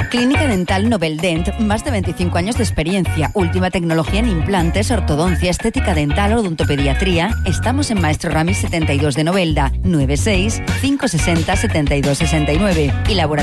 Clínica Dental Noveldent, más de 25 años de experiencia, última tecnología en implantes, ortodoncia, estética dental, odontopediatría. Estamos en Maestro Ramis 72 de Novelda, 96 560 72 69 y laboratorio